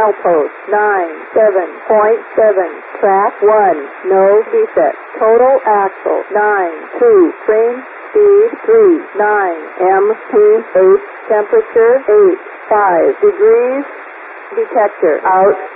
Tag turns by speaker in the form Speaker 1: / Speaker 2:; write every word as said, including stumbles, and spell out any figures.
Speaker 1: milepost nine seven point seven. Track one, no defect. Total axle nine two. Frame speed three nine. M P H temperature eight five degrees. Detector out.